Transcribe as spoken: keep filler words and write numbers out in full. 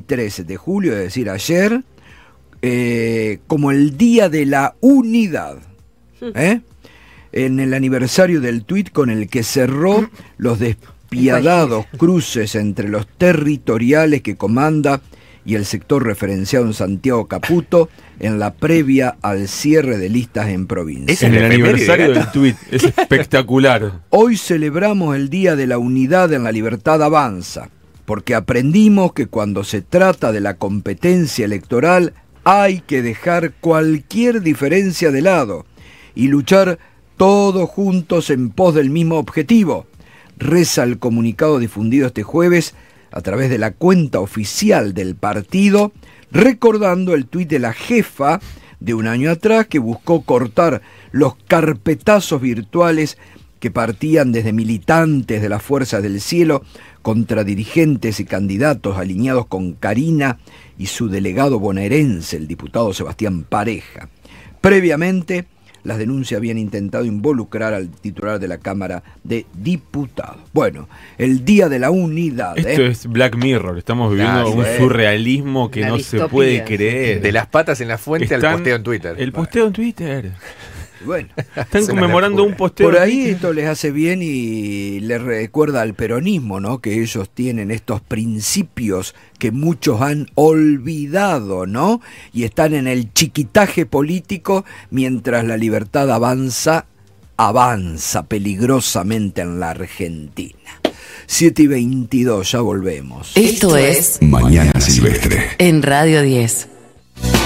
veintitrés de julio, es decir, ayer, eh, como el Día de la Unidad, ¿eh? En el aniversario del tuit con el que cerró los despiadados cruces entre los territoriales que comanda y el sector referenciado en Santiago Caputo en la previa al cierre de listas en provincia. En el aniversario del tuit, es espectacular. Hoy celebramos el Día de la Unidad en la Libertad Avanza, porque aprendimos que cuando se trata de la competencia electoral hay que dejar cualquier diferencia de lado y luchar todos juntos en pos del mismo objetivo, reza el comunicado difundido este jueves a través de la cuenta oficial del partido, recordando el tuit de la jefa de un año atrás que buscó cortar los carpetazos virtuales que partían desde militantes de las Fuerzas del Cielo contra dirigentes y candidatos alineados con Karina y su delegado bonaerense, el diputado Sebastián Pareja. Previamente, las denuncias habían intentado involucrar al titular de la Cámara de Diputados. Bueno, el Día de la Unidad. Esto ¿eh? es Black Mirror. Estamos viviendo Ah, un sí. surrealismo que Una no distopía. se puede creer. De las patas en la fuente Están- al posteo en Twitter. El posteo en Twitter. Bueno, Están Es una conmemorando locura. un posteo por en ahí Twitter. esto les hace bien y les recuerda al peronismo, ¿no? Que ellos tienen estos principios que muchos han olvidado, ¿no? Y están en el chiquitaje político mientras la libertad avanza, avanza peligrosamente en la Argentina. siete y veintidós, ya volvemos. Esto es Mañana Silvestre. en Radio diez.